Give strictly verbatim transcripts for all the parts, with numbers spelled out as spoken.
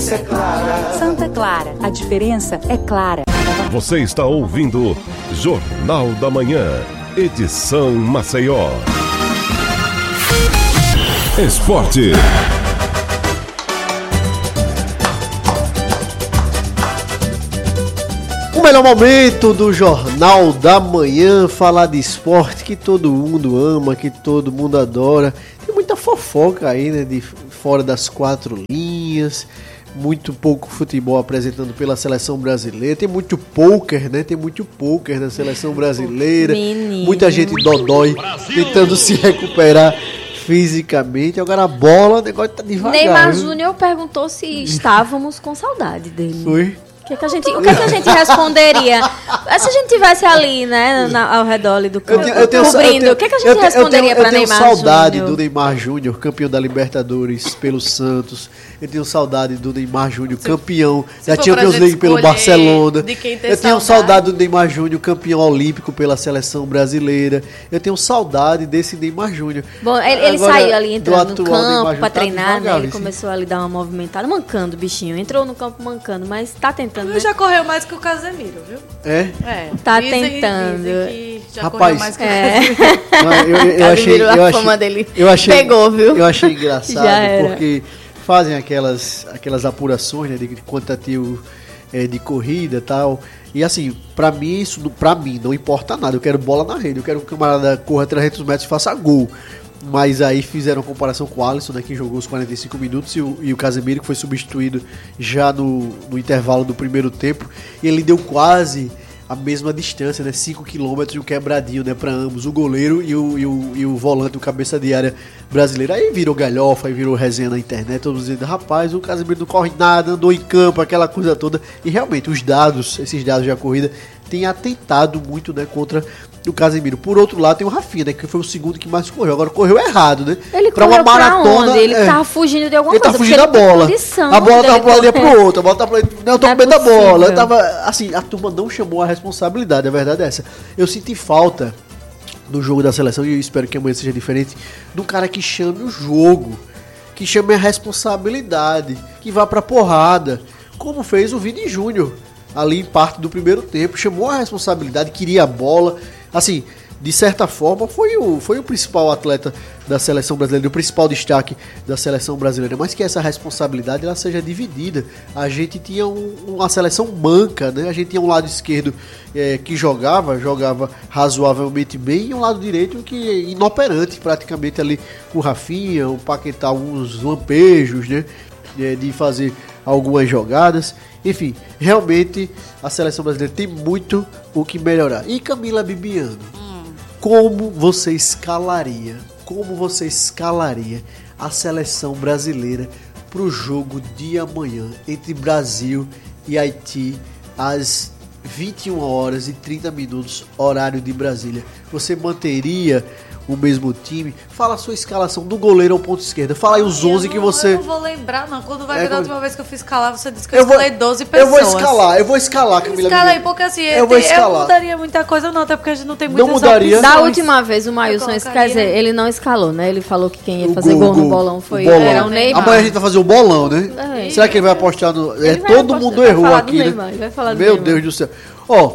diferença é clara. Santa Clara, a diferença é clara. Você está ouvindo Jornal da Manhã, edição Maceió. Esporte. O melhor momento do Jornal da Manhã, falar de esporte que todo mundo ama, que todo mundo adora. Tem muita fofoca aí, né, de fora das quatro linhas, muito pouco futebol apresentando pela seleção brasileira, tem muito pôquer, né, tem muito pôquer na seleção brasileira, Menino. Muita gente dodói tentando se recuperar fisicamente. Agora a bola, o negócio tá devagar. Neymar Júnior perguntou se estávamos com saudade dele. Foi? O que, é que a gente, o que, é que a gente responderia? Se a gente tivesse ali, né, na, ao redor ali do campo, eu tenho, eu tenho, cobrindo, eu tenho, o que, é que a gente eu responderia para Neymar Júnior? Eu tenho saudade Júnior. do Neymar Júnior, campeão da Libertadores pelo Santos. Eu tenho saudade do Neymar Júnior, campeão se da Champions League pelo Barcelona. Eu tenho saudade. saudade do Neymar Júnior, campeão olímpico pela seleção brasileira. Eu tenho saudade desse Neymar Júnior. Bom, ele, ele saiu ali entrando no campo para treinar, né? Ele começou ali a dar uma movimentada, mancando o bichinho. Entrou no campo mancando, mas tá tentando. Ele já correu mais que o Casemiro, viu? É? É. Tá dizem, tentando. Dizem que já Rapaz, correu mais que o é. Casemiro. Não, eu, eu, eu achei, eu a achei, fama dele eu achei, pegou, viu? Eu achei engraçado Já porque fazem aquelas, aquelas apurações, né, de quantitativo é, de corrida e tal. E assim, pra mim, isso pra mim não importa nada. Eu quero bola na rede, eu quero que o camarada corra trezentos metros e faça gol. Mas aí fizeram comparação com o Alisson, né, que jogou os quarenta e cinco minutos, e o, e o Casemiro, que foi substituído já no, no intervalo do primeiro tempo. E ele deu quase a mesma distância, né, cinco quilômetros e um quebradinho, né, para ambos, o goleiro e o, e, o, e o volante, o cabeça de área brasileiro. Aí virou galhofa, aí virou resenha na internet, todos dizendo, rapaz, o Casemiro não corre nada, andou em campo, aquela coisa toda. E realmente, os dados, esses dados da corrida, têm atentado muito, né, contra o Casemiro. Por outro lado, tem o Rafinha, né, que foi o segundo que mais correu. Agora correu errado, né? Ele pra correu uma maratona, pra onde? Ele é, tava fugindo de alguma ele coisa. Ele tava fugindo da bola. A bola tava pra um lado e pro outro. A bola tava pra... Não, eu tô não com medo é da bola. Eu tava, assim, a turma não chamou a responsabilidade, a verdade é essa. Eu senti falta no jogo da seleção, e eu espero que amanhã seja diferente, de um cara que chame o jogo, que chame a responsabilidade, que vá pra porrada, como fez o Vini Júnior ali em parte do primeiro tempo. Chamou a responsabilidade, queria a bola, assim, de certa forma foi o, foi o principal atleta da seleção brasileira, o principal destaque da seleção brasileira, mas que essa responsabilidade ela seja dividida. A gente tinha um, uma seleção manca, né? A gente tinha um lado esquerdo é, que jogava, jogava razoavelmente bem, e um lado direito que é inoperante praticamente ali com o Rafinha, o Paquetá, alguns lampejos, né? É, de fazer algumas jogadas. Enfim, realmente a seleção brasileira tem muito o que melhorar. E Camila Bibiano, hum. como você escalaria, como você escalaria a seleção brasileira para o jogo de amanhã entre Brasil e Haiti às vinte e uma horas e trinta minutos, horário de Brasília? Você manteria o mesmo time? Fala a sua escalação do goleiro ao ponto esquerda. Fala aí os onze não, que você... Eu não vou lembrar, não. Quando vai é, ver, da como... última vez que eu fui escalar, você disse que eu eu escalei vou... doze pessoas. Eu vou escalar, eu vou escalar, Camila. Escala aí, porque assim, eu, eu, vou eu não mudaria muita coisa não, até porque a gente não tem muitas não mudaria. Da última vez, o Maílson, quer dizer, ele não escalou, né? Ele falou que quem ia fazer o gol, gol no bolão foi o bolão. Era o Neymar. Amanhã a gente vai fazer o bolão, né? É. Será que ele vai apostar no... É, todo apostar, mundo errou aqui, né? Vai falar do Meu Neymar. Deus do céu. Ó,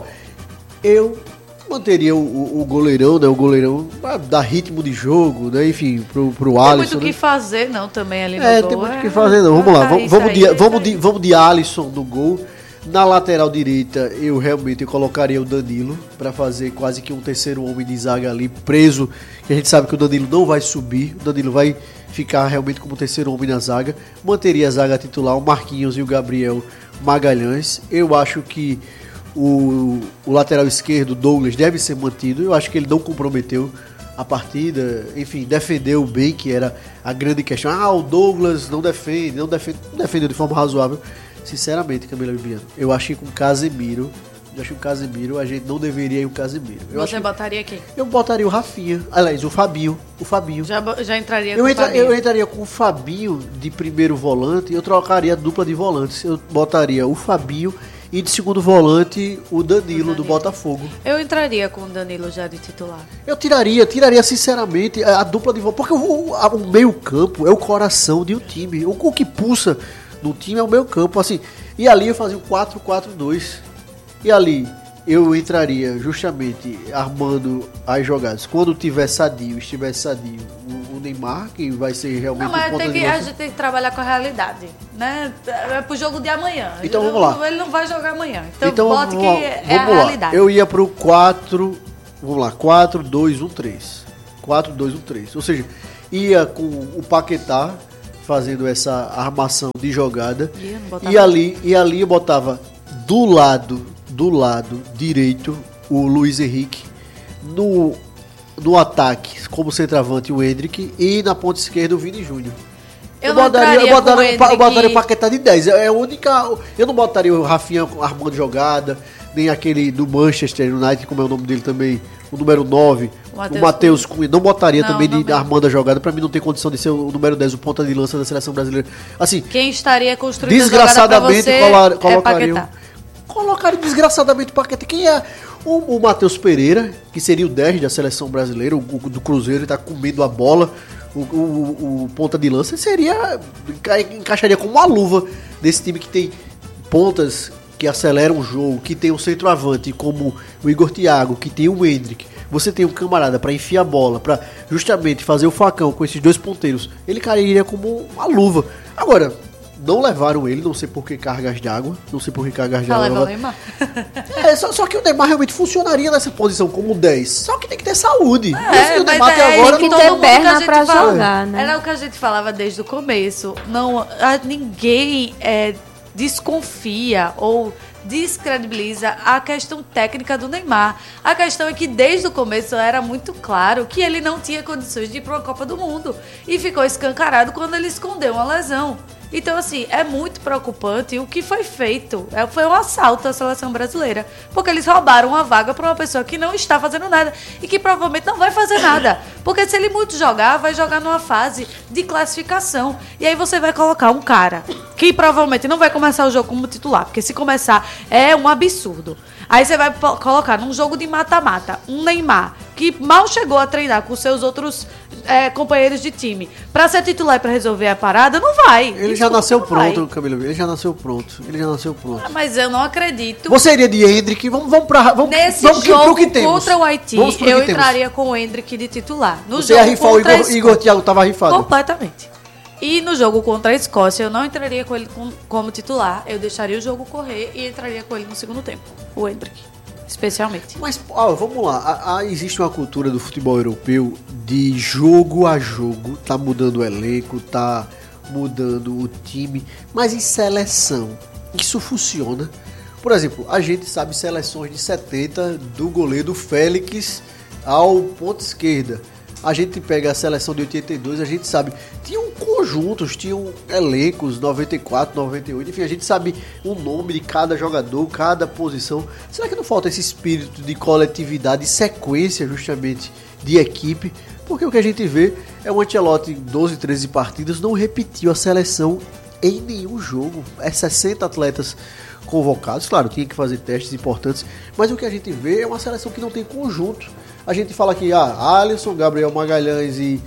eu... manteria o, o, o goleirão, né? O goleirão pra dar ritmo de jogo, né? Enfim, pro, pro Alisson. Tem muito o né? que fazer, não, também ali no é, gol. É, tem muito o é, que fazer, não. Vamos lá, vamos, vamos, aí, de, vamos, de, vamos de Alisson no gol. Na lateral direita, eu realmente eu colocaria o Danilo para fazer quase que um terceiro homem de zaga ali, preso, que a gente sabe que o Danilo não vai subir, o Danilo vai ficar realmente como terceiro homem na zaga. Manteria a zaga titular, o Marquinhos e o Gabriel Magalhães. Eu acho que O, o lateral esquerdo, Douglas, deve ser mantido. Eu acho que ele não comprometeu a partida. Enfim, defendeu bem, que era a grande questão. Ah, o Douglas não defende, não defende, não defendeu de forma razoável. Sinceramente, Camila Bibiano, eu achei que com o Casemiro, eu acho que o Casemiro, a gente não deveria ir o Casemiro. Eu Você acho botaria quem? Eu botaria o Rafinha, aliás, o Fabinho. O Fabinho. Já, já entraria eu com entra, o Fabinho. Eu entraria com o Fabinho de primeiro volante e eu trocaria a dupla de volantes. Eu botaria o Fabinho e de segundo volante, o Danilo, o Danilo, do Botafogo. Eu entraria com o Danilo já de titular. Eu tiraria, tiraria sinceramente a, a dupla de volante. Porque o, a, o meio campo é o coração de um time. O, o que pulsa no time é o meio campo, assim. E ali eu fazia um quatro quatro dois. E ali eu entraria justamente armando as jogadas. Quando tiver sadio, estiver sadio, o, o Neymar, que vai ser realmente... Não, mas um tem que, a gente tem que trabalhar com a realidade, né? É pro jogo de amanhã. Então ele vamos não, lá. Ele não vai jogar amanhã. Então, então bote vamos, que é vamos a lá. realidade. Eu ia pro quatro... Vamos lá, quatro dois um três. quatro dois um três. Ou seja, ia com o Paquetá fazendo essa armação de jogada. E ali, e ali eu botava do lado, do lado direito, o Luiz Henrique. No, no ataque, como centroavante, o Endrick. E na ponta esquerda, o Vini Júnior. Eu, eu não botaria, eu botaria, eu eu botaria o Paquetá de dez. É a única. Eu não botaria o Rafinha armando jogada, nem aquele do Manchester United, como é o nome dele também, o número nove, o Matheus Cunha. Não botaria não, também não de mesmo. Armando a jogada. Pra mim não tem condição de ser o número dez, o ponta de lança da seleção brasileira. Assim, quem estaria construindo desgraçadamente a jogada pra você colar, colocariam, é colocaram desgraçadamente o Paquetá. Quem é? O, o Matheus Pereira, que seria o dez da seleção brasileira, o, o do Cruzeiro, ele tá comendo a bola. O, o, o ponta de lança seria, encaixaria como uma luva desse time que tem pontas que aceleram o jogo, que tem um centroavante como o Igor Thiago, que tem o Endrick. Você tem um camarada para enfiar a bola, para justamente fazer o facão com esses dois ponteiros. Ele cairia como uma luva. Agora, não levaram ele, não sei por que cargas d'água, não sei por que cargas d'água. Só leva o Neymar. É, só, só que o Neymar realmente funcionaria nessa posição como dez. Só que tem que ter saúde. É, o Neymar até agora tem que não ter perna pra fala, jogar, né? Era o que a gente falava desde o começo. Não, a, ninguém é, desconfia ou descredibiliza a questão técnica do Neymar. A questão é que desde o começo era muito claro que ele não tinha condições de ir para uma Copa do Mundo. E ficou escancarado quando ele escondeu uma lesão. Então, assim, é muito preocupante o que foi feito. É, foi um assalto à seleção brasileira. Porque eles roubaram uma vaga para uma pessoa que não está fazendo nada e que provavelmente não vai fazer nada. Porque se ele muito jogar, vai jogar numa fase de classificação. E aí você vai colocar um cara que provavelmente não vai começar o jogo como titular. Porque se começar, é um absurdo. Aí você vai colocar num jogo de mata-mata um Neymar que mal chegou a treinar com seus outros é, companheiros de time pra ser titular e pra resolver a parada, não vai. Ele Desculpa, já nasceu pronto, Camilo. Ele já nasceu pronto. Ele já nasceu pronto. Ah, mas eu não acredito. Você iria de Endrick? Vamos, vamos pra. Vamos, Nesse vamos jogo que, que contra o Haiti, eu temos. entraria com o Endrick de titular. No Você jogo ia rifar o Igor, Igor Thiago, tava rifado. Completamente. E no jogo contra a Escócia, eu não entraria com ele com, como titular. Eu deixaria o jogo correr e entraria com ele no segundo tempo. O Endrick. Especialmente. Mas, ó, vamos lá. A, a, existe uma cultura do futebol europeu de jogo a jogo. Tá mudando o elenco, tá mudando o time. Mas em seleção, isso funciona. Por exemplo, a gente sabe seleções de setenta do goleiro Félix ao ponta esquerda. A gente pega a seleção de oitenta e dois, a gente sabe, tinham conjuntos, tinham elencos, noventa e quatro, noventa e oito, enfim, a gente sabe o nome de cada jogador, cada posição. Será que não falta esse espírito de coletividade e sequência, justamente, de equipe? Porque o que a gente vê é o Ancelotti em doze, treze partidas, não repetiu a seleção em nenhum jogo. É sessenta atletas convocados, claro, tinha que fazer testes importantes, mas o que a gente vê é uma seleção que não tem conjunto. A gente fala aqui, ah, Alisson, Gabriel Magalhães e,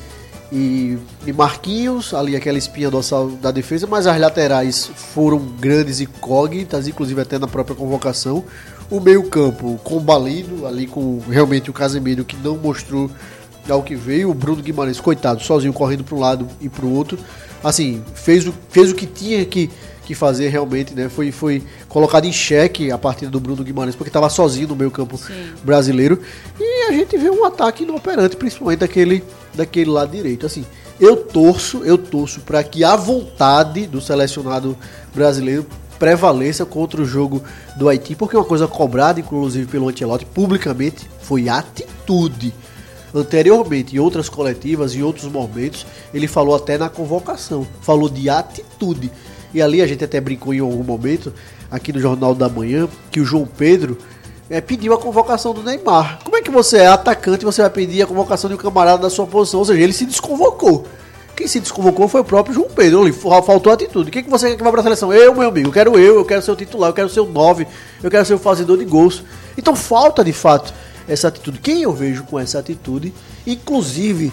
e, e Marquinhos, ali aquela espinha dorsal da defesa, mas as laterais foram grandes incógnitas, inclusive até na própria convocação. O meio campo combalido, ali com realmente o Casemiro, que não mostrou ao que veio. O Bruno Guimarães, coitado, sozinho, correndo para um lado e para o outro. Assim, fez o, fez o que tinha que, que fazer realmente, né? Foi, foi colocado em xeque a partida do Bruno Guimarães, porque estava sozinho no meio campo Sim. brasileiro. E a gente vê um ataque inoperante, principalmente daquele, daquele lado direito. Assim, eu torço, eu torço para que a vontade do selecionado brasileiro prevaleça contra o jogo do Haiti, porque uma coisa cobrada, inclusive pelo Ancelotti, publicamente, foi a atitude. Anteriormente, em outras coletivas, em outros momentos, ele falou até na convocação, falou de atitude. E ali a gente até brincou em algum momento, aqui no Jornal da Manhã, que o João Pedro é, pediu a convocação do Neymar. Como é que você é atacante e você vai pedir a convocação de um camarada da sua posição? Ou seja, ele se desconvocou. Quem se desconvocou foi o próprio João Pedro. Ali faltou atitude. O que, que você quer que vá para a seleção? Eu, meu amigo, eu quero eu, eu quero ser o titular, eu quero ser o nove, eu quero ser o fazedor de gols. Então falta de fato essa atitude. Quem eu vejo com essa atitude, inclusive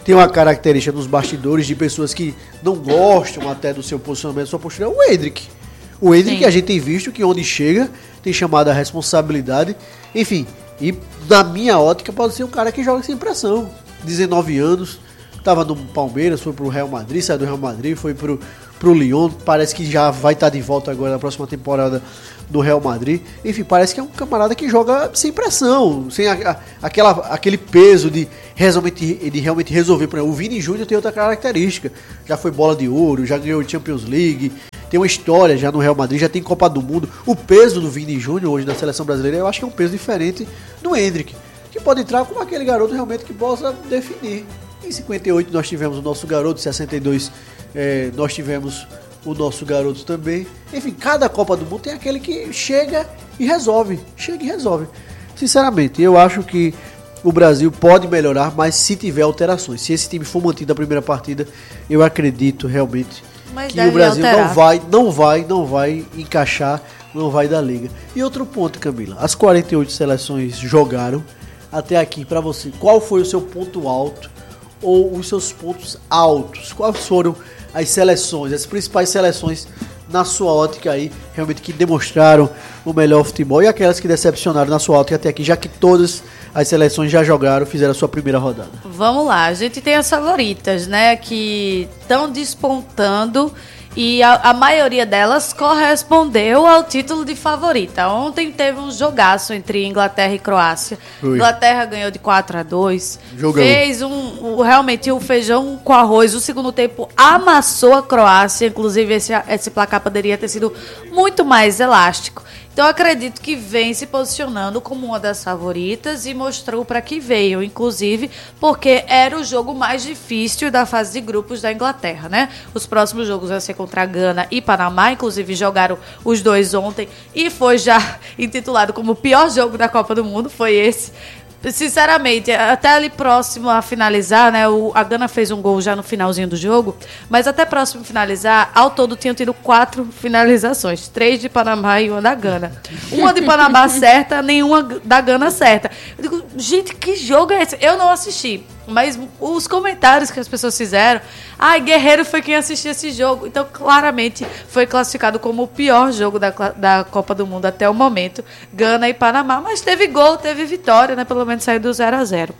tem uma característica nos bastidores de pessoas que não gostam até do seu posicionamento, sua postura, é o Endrick. O Endrick que a gente tem visto que onde chega tem chamado a responsabilidade, enfim, e na minha ótica pode ser um cara que joga sem pressão. dezenove anos, estava no Palmeiras, foi pro Real Madrid, saiu do Real Madrid, foi pro, pro Lyon, parece que já vai estar de volta agora na próxima temporada do Real Madrid. Enfim, parece que é um camarada que joga sem pressão, sem a, a, aquela, aquele peso de realmente, de realmente resolver. Por exemplo, o Vini Júnior tem outra característica, já foi bola de ouro, já ganhou Champions League, tem uma história já no Real Madrid, já tem Copa do Mundo. O peso do Vini Júnior hoje na seleção brasileira, eu acho que é um peso diferente do Endrick, que pode entrar como aquele garoto realmente que possa definir. Em cinquenta e oito nós tivemos o nosso garoto, em sessenta e dois é, nós tivemos o nosso garoto também. Enfim, cada Copa do Mundo tem aquele que chega e resolve, chega e resolve. Sinceramente, eu acho que o Brasil pode melhorar, mas se tiver alterações. Se esse time for mantido na primeira partida, eu acredito realmente mas que o Brasil alterar. não vai, não vai, não vai encaixar, não vai dar liga. E outro ponto, Camila, as quarenta e oito seleções jogaram até aqui para você. Qual foi o seu ponto alto ou os seus pontos altos? Quais foram as seleções, as principais seleções na sua ótica aí, realmente que demonstraram o melhor futebol, e aquelas que decepcionaram na sua ótica até aqui, já que todas as seleções já jogaram, fizeram a sua primeira rodada? Vamos lá, a gente tem as favoritas, né, que estão despontando, e a, a maioria delas correspondeu ao título de favorita. Ontem teve um jogaço entre Inglaterra e Croácia. Ui. Inglaterra ganhou de quatro a dois. Jogou. Fez um, um, realmente um feijão com arroz. O segundo tempo amassou a Croácia. Inclusive, esse, esse placar poderia ter sido muito mais elástico. Então, eu acredito que vem se posicionando como uma das favoritas e mostrou para que veio, inclusive, porque era o jogo mais difícil da fase de grupos da Inglaterra, né? Os próximos jogos vão ser contra a Gana e Panamá, inclusive jogaram os dois ontem e foi já intitulado como o pior jogo da Copa do Mundo, foi esse. Sinceramente, até ali próximo a finalizar, né? O, a Gana fez um gol já no finalzinho do jogo, mas até próximo a finalizar, ao todo tinham tido quatro finalizações. Três de Panamá e uma da Gana. Uma de Panamá certa, nenhuma da Gana certa. Eu digo, gente, que jogo é esse? Eu não assisti, mas os comentários que as pessoas fizeram, ai, ah, Guerreiro foi quem assistiu esse jogo. Então, claramente, foi classificado como o pior jogo da, da Copa do Mundo até o momento, Gana e Panamá, mas teve gol, teve vitória, né? Pelo menos saiu do zero a zero.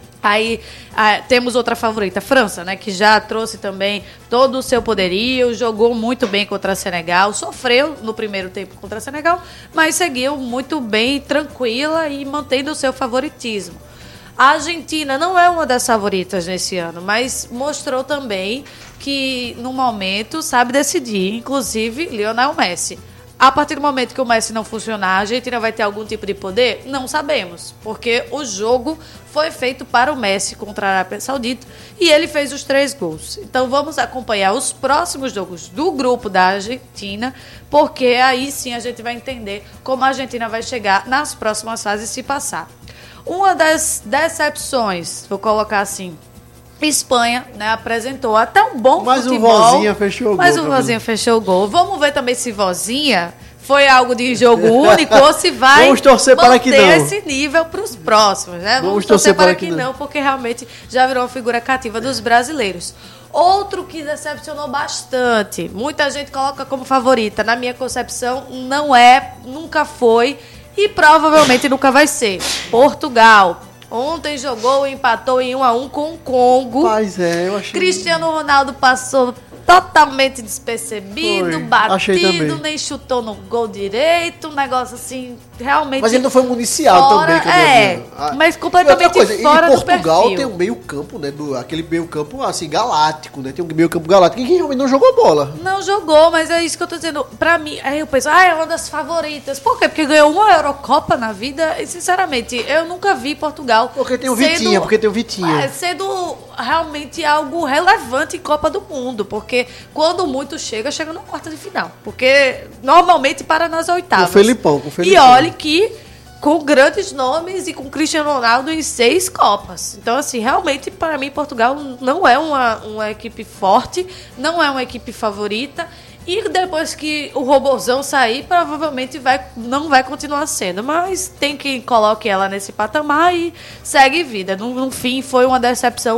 Aí ah, temos outra favorita, França, né, que já trouxe também todo o seu poderio, jogou muito bem contra a Senegal, sofreu no primeiro tempo contra a Senegal, mas seguiu muito bem, tranquila e mantendo o seu favoritismo. A Argentina não é uma das favoritas nesse ano, mas mostrou também que, no momento, sabe decidir, inclusive Lionel Messi. A partir do momento que o Messi não funcionar, a Argentina vai ter algum tipo de poder? Não sabemos, porque o jogo foi feito para o Messi contra a Arábia Saudita e ele fez os três gols. Então vamos acompanhar os próximos jogos do grupo da Argentina, porque aí sim a gente vai entender como a Argentina vai chegar nas próximas fases se passar. Uma das decepções, vou colocar assim, Espanha, né, apresentou até um bom mas futebol. Mas o Vozinha fechou o gol. Mas o Vozinha fechou o gol. Vamos ver também se Vozinha foi algo de jogo único ou se vai Vamos torcer para que não. esse nível para os próximos, né? Vamos, Vamos torcer, torcer para, para que, que não, porque realmente já virou uma figura cativa dos brasileiros. Outro que decepcionou bastante, muita gente coloca como favorita, na minha concepção não é, nunca foi e provavelmente nunca vai ser. Portugal. Ontem jogou e empatou em um a um com o Congo. Mas é, eu achei... Cristiano Ronaldo passou totalmente despercebido, foi. batido, nem chutou no gol direito, um negócio assim, realmente... Mas ele não foi municiado fora, também. É, ah, mas completamente coisa, fora do perfil. Portugal tem um meio campo, né, do, aquele meio campo assim, galáctico, né, tem um meio campo galáctico que realmente não jogou bola. Não jogou, mas é isso que eu tô dizendo. Pra mim, aí eu penso, ah, é uma das favoritas. Por quê? Porque ganhou uma Eurocopa na vida e, sinceramente, eu nunca vi Portugal... Porque tem o sendo, Vitinha, porque tem o Vitinha. É, sendo realmente algo relevante em Copa do Mundo, porque quando muito chega, chega na quarta de final. Porque normalmente para nas oitavas. Com o Felipão, com o Felipão. E olhe que com grandes nomes e com Cristiano Ronaldo em seis Copas. Então, assim, realmente, para mim, Portugal não é uma, uma equipe forte, não é uma equipe favorita. E depois que o robozão sair, provavelmente vai, não vai continuar sendo. Mas tem quem coloque ela nesse patamar e segue vida. No, no fim, foi uma decepção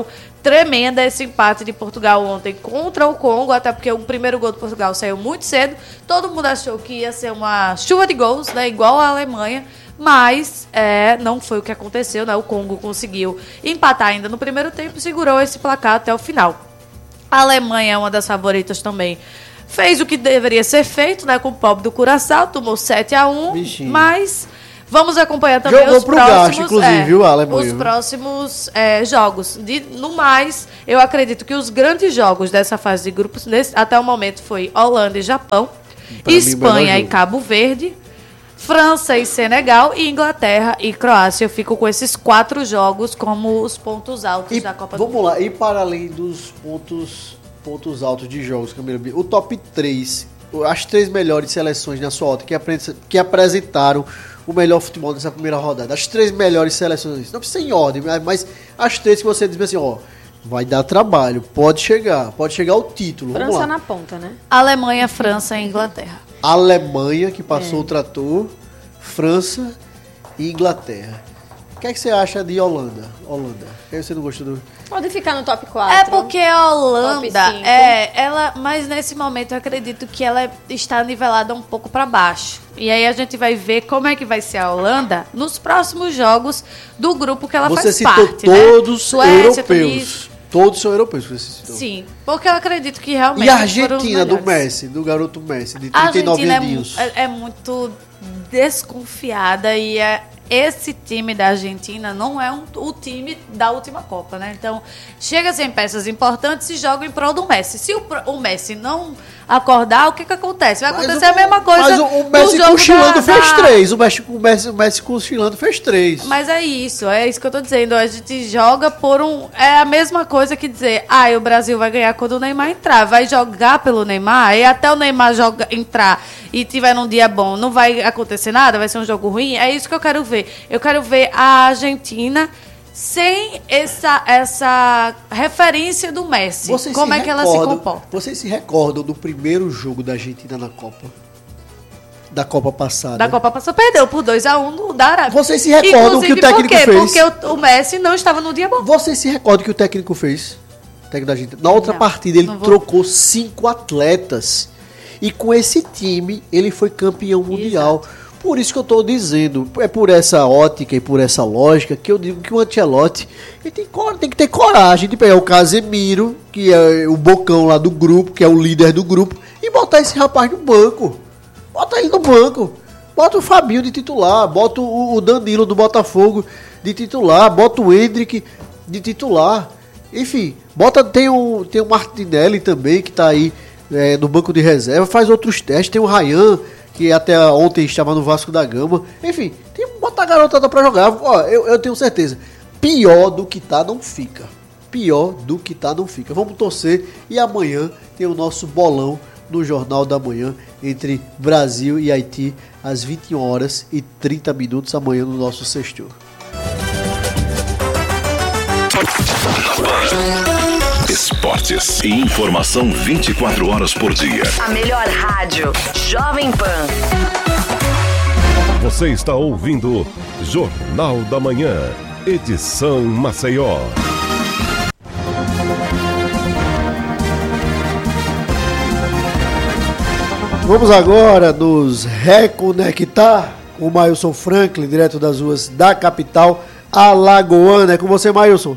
tremenda esse empate de Portugal ontem contra o Congo, até porque o primeiro gol do Portugal saiu muito cedo. Todo mundo achou que ia ser uma chuva de gols, né, igual a Alemanha, mas é, não foi o que aconteceu, né? O Congo conseguiu empatar ainda no primeiro tempo e segurou esse placar até o final. A Alemanha é uma das favoritas também. Fez o que deveria ser feito, né, com o pobre do Curaçao, tomou sete a um, Bichinho. Mas vamos acompanhar também Jogou os pro próximos, gasto, inclusive, é, viu, a Alemanha, os próximos é, jogos. De, no mais, eu acredito que os grandes jogos dessa fase de grupos, nesse, até o momento, foi Holanda e Japão, pra Espanha mim, e Cabo Verde, França e Senegal, e Inglaterra e Croácia. Eu fico com esses quatro jogos como os pontos altos e, da Copa do Mundo. Vamos lá, e para além dos pontos, pontos altos de jogos, Camila, o top três, as três melhores seleções na sua ótica que, que apresentaram o melhor futebol nessa primeira rodada. As três melhores seleções, não precisa em ordem, mas as três que você diz assim, ó, vai dar trabalho, pode chegar, pode chegar ao título. França Vamos lá. Na ponta, né? Alemanha, França e Inglaterra. Alemanha, que passou é. o trator, França e Inglaterra. O que é que você acha de Holanda? Holanda. O que você não gostou do... Pode ficar no top quatro. É porque a Holanda, é, ela, mas nesse momento eu acredito que ela está nivelada um pouco para baixo. E aí a gente vai ver como é que vai ser a Holanda nos próximos jogos do grupo que ela você faz citou parte. Todos né? Suécia, europeus. Tunísia. Todos são europeus que você citou. Sim, porque eu acredito que realmente. E a Argentina do Messi, do garoto Messi, de trinta e nove aninhos. A Argentina é, é muito desconfiada e é. Esse time da Argentina não é um, o time da última Copa, né? Então, chega sem peças importantes e joga em prol do Messi. Se o, o Messi não acordar, o que que acontece? Vai acontecer mas a mesma coisa. Mas o, o Messi cochilando fez da... três. O Messi, o, Messi, o Messi cochilando fez três. Mas é isso, é isso que eu tô dizendo. A gente joga por um... É a mesma coisa que dizer, ah, o Brasil vai ganhar quando o Neymar entrar. Vai jogar pelo Neymar e até o Neymar joga, entrar e tiver num dia bom, não vai acontecer nada? Vai ser um jogo ruim? É isso que eu quero ver. Eu quero ver a Argentina sem essa, essa referência do Messi. Vocês como é que ela se comporta? Vocês se recordam do primeiro jogo da Argentina na Copa? Da Copa passada. Da Copa passada, perdeu por dois a um da Arábia. Vocês se recordam o que o técnico por quê? fez? Porque o, o Messi não estava no dia bom. Vocês se recordam o que o técnico fez? O técnico da Argentina. Na outra não, partida ele trocou cinco atletas. E com esse time ele foi campeão mundial. Exato. Por isso que eu estou dizendo, é por essa ótica e por essa lógica que eu digo que o Ancelotti ele tem, tem que ter coragem de pegar o Casemiro, que é o bocão lá do grupo, que é o líder do grupo, e botar esse rapaz no banco. Bota ele no banco. Bota o Fabinho de titular, bota o Danilo do Botafogo de titular, bota o Endrick de titular. Enfim, bota, tem o, tem o Martinelli também, que está aí é, no banco de reserva, faz outros testes, tem o Ryan, que até ontem estava no Vasco da Gama. Enfim, tem que botar a garotada pra jogar. Ó, eu, eu tenho certeza. Pior do que tá, não fica. Pior do que tá, não fica. Vamos torcer. E amanhã tem o nosso bolão no Jornal da Manhã entre Brasil e Haiti, às vinte e uma horas e trinta minutos, amanhã no nosso Sextou. Esportes e informação vinte e quatro horas por dia. A melhor rádio, Jovem Pan. Você está ouvindo Jornal da Manhã, edição Maceió. Vamos agora nos reconectar com o Mailson Franklin, direto das ruas da capital alagoana. É com você, Mailson.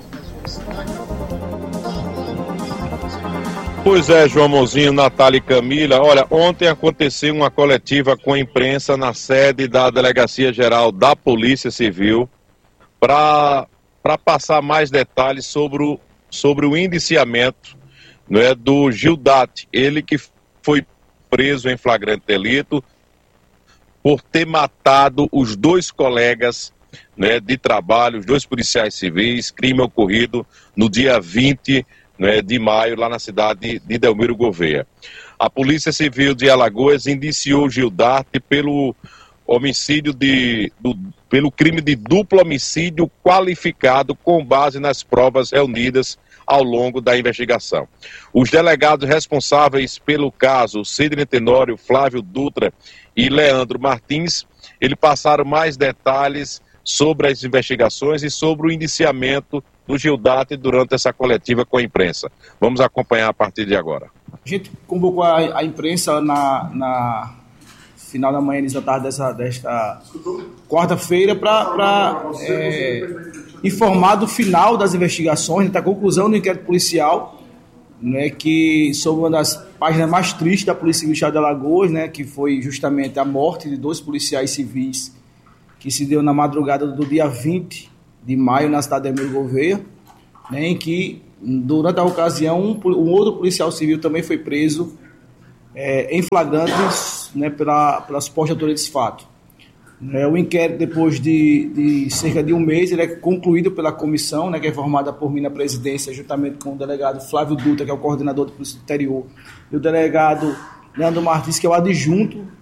Pois é, João Mozinho, Natália e Camila. Olha, ontem aconteceu uma coletiva com a imprensa na sede da Delegacia Geral da Polícia Civil para para passar mais detalhes sobre o, sobre o indiciamento, não é, do Gildati, ele que foi preso em flagrante delito por ter matado os dois colegas, né, de trabalho, os dois policiais civis, crime ocorrido no dia vinte né, de maio, lá na cidade de Delmiro Gouveia. A Polícia Civil de Alagoas indiciou Gildati pelo homicídio de, do, pelo crime de duplo homicídio qualificado com base nas provas reunidas ao longo da investigação. Os delegados responsáveis pelo caso, Sidney Tenório, Flávio Dutra e Leandro Martins, eles passaram mais detalhes sobre as investigações e sobre o indiciamento do Gildati durante essa coletiva com a imprensa. Vamos acompanhar a partir de agora. A gente convocou a, a imprensa na, na final da manhã, início da tarde dessa, desta quarta-feira para é, informar do final das investigações, da conclusão do inquérito policial, né, que sobre uma das páginas mais tristes da Polícia Civil do Estado de Alagoas, né, que foi justamente a morte de dois policiais civis que se deu na madrugada do dia vinte de maio na cidade de Emílio Gouveia, né, em que durante a ocasião um, um outro policial civil também foi preso é, em flagrante, né, pela, pela suposta autoria desse fato. É, o inquérito, depois de, de cerca de um mês, ele é concluído pela comissão, né, que é formada por mim na presidência, juntamente com o delegado Flávio Dutra, que é o coordenador do Polícia do Interior, e o delegado Leandro Martins, que é o adjunto